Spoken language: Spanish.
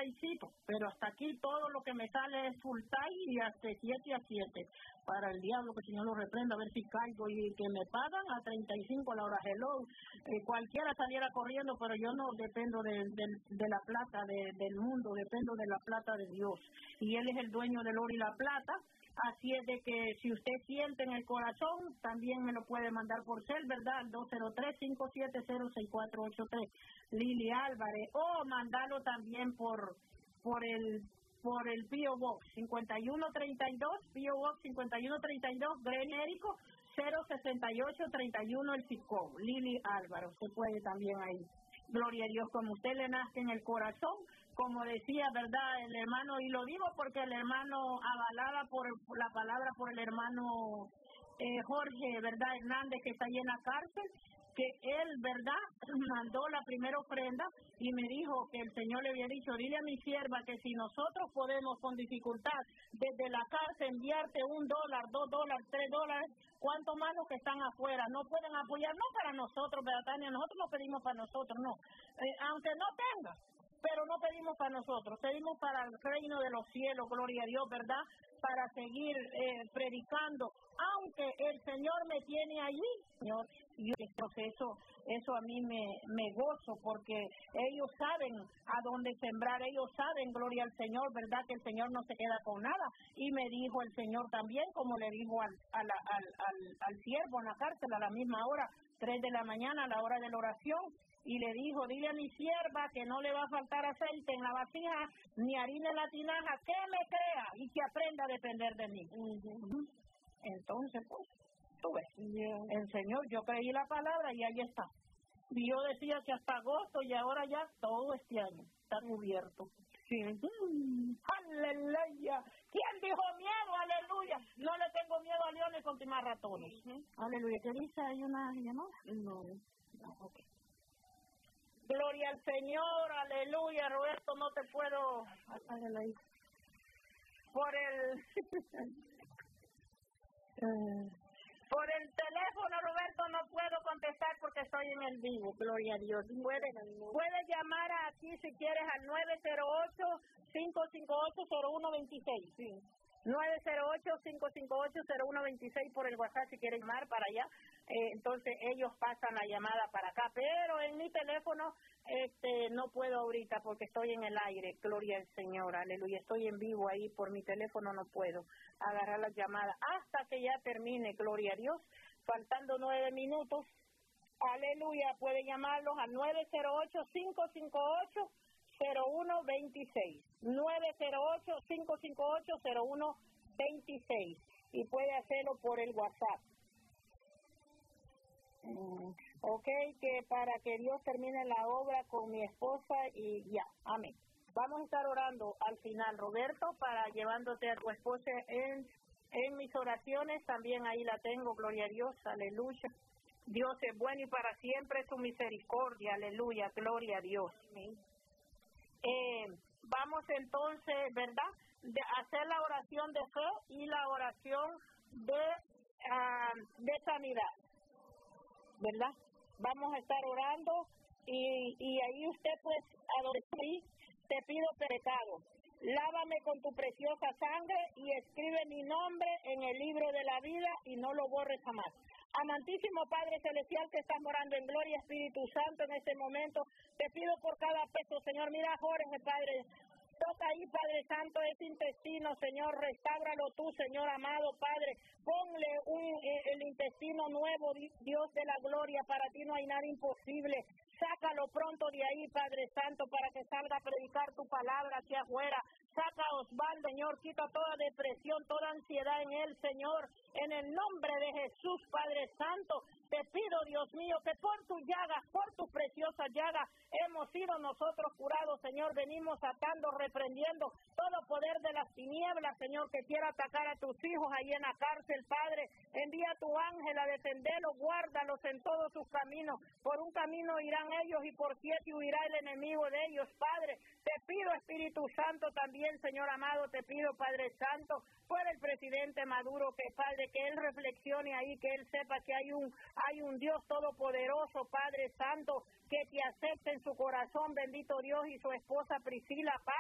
overtimecito, pero hasta aquí todo lo que me sale es full time y hasta 7 a 7. Para el diablo, que el Señor lo reprenda, a ver si caigo y que me pagan a 35 a la hora. Hello, cualquiera saliera corriendo, pero yo no dependo de la plata del mundo, dependo de la plata de Dios. Y Él es el dueño del oro y la plata. Así es de que si usted siente en el corazón, también me lo puede mandar por cel, ¿verdad? Al 203-570-6483, Lili Álvarez, o mandarlo también por el P.O. Box 5132, P.O. Box 5132, Genérico 06831, el Cisco, Lili Álvarez, se puede también ahí. Gloria a Dios, como usted le nazca en el corazón, como decía, ¿verdad? El hermano, y lo digo porque el hermano, avalada por la palabra por el hermano Jorge, ¿verdad? Hernández, que está ahí en la cárcel, que él, ¿verdad?, mandó la primera ofrenda y me dijo que el Señor le había dicho, dile a mi sierva que si nosotros podemos con dificultad desde la cárcel enviarte $1, $2, $3, cuánto más los que están afuera no pueden apoyar, no para nosotros, ¿verdad, Tania? Nosotros no pedimos para nosotros, no, aunque no tenga, pero no pedimos para nosotros, pedimos para el reino de los cielos, gloria a Dios, ¿verdad?, para seguir predicando, aunque el Señor me tiene allí, Señor, y eso a mí me gozo, porque ellos saben a dónde sembrar, ellos saben, gloria al Señor, ¿verdad?, que el Señor no se queda con nada, y me dijo el Señor también, como le dijo al siervo en la cárcel a la misma hora, 3 de la mañana, a la hora de la oración, y le dijo, dile a mi sierva que no le va a faltar aceite en la vasija, ni harina en la tinaja, que me crea y que aprenda a depender de mí. Entonces, pues, tú ves, el Señor, yo creí la palabra y ahí está. Y yo decía que hasta agosto y ahora ya todo este año está cubierto. Sí. Aleluya. ¿Quién dijo miedo? Aleluya. No le tengo miedo a leones con timar ratones. Aleluya. ¿Qué dice? ¿Hay una llamada? No. Ok. Gloria al Señor, aleluya. Roberto, no te puedo por el teléfono, Roberto, no puedo contestar porque estoy en el vivo, gloria a Dios. Puedes llamar aquí si quieres al 908-558-0126. Sí. 908-558-0126 por el WhatsApp si quieres llamar para allá. Entonces ellos pasan la llamada para acá, pero en mi teléfono no puedo ahorita porque estoy en el aire, gloria al Señor, aleluya, estoy en vivo ahí, por mi teléfono no puedo agarrar las llamadas hasta que ya termine, gloria a Dios, faltando 9 minutos, aleluya, puede llamarlos al 908-558-0126, 908-558-0126 y puede hacerlo por el WhatsApp. Ok, que para que Dios termine la obra con mi esposa y ya, amén. Vamos a estar orando al final, Roberto, para llevándote a tu esposa en mis oraciones, también ahí la tengo, gloria a Dios, aleluya. Dios es bueno y para siempre su misericordia, aleluya, gloria a Dios. Amén. Vamos entonces, ¿verdad?, de hacer la oración de fe y la oración de sanidad, ¿verdad? Vamos a estar orando y ahí usted pues a donde estoy, te pido pecado. Lávame con tu preciosa sangre y escribe mi nombre en el libro de la vida y no lo borres jamás. Amantísimo Padre Celestial que estás morando en gloria, Espíritu Santo, en este momento, te pido por cada peso, Señor, mira Jorge, Padre, toca ahí, Padre Santo, ese intestino, Señor, restáuralo tú, Señor amado, Padre, ponle el intestino nuevo, Dios de la gloria, para ti no hay nada imposible. Sácalo pronto de ahí, Padre Santo, para que salga a predicar tu palabra hacia afuera. Saca a Osvaldo, Señor, quita toda depresión, toda ansiedad en él, Señor. En el nombre de Jesús, Padre Santo, te pido, Dios mío, que por tus llagas, por tus preciosas llagas, hemos sido nosotros curados, Señor. Venimos atando, reprendiendo todo poder de las tinieblas, Señor, que quiera atacar a tus hijos ahí en la cárcel, Padre. Envía a tu ángel a defenderlos, guárdalos en todos sus caminos. Por un camino irán ellos y por 7 huirá el enemigo de ellos, Padre. Te pido, Espíritu Santo, también, Señor amado, te pido, Padre Santo, por el presidente Maduro, que, Padre, que él reflexione ahí, que él sepa que hay un Dios todopoderoso, Padre Santo, que te acepte en su corazón, bendito Dios, y su esposa Priscila, Padre.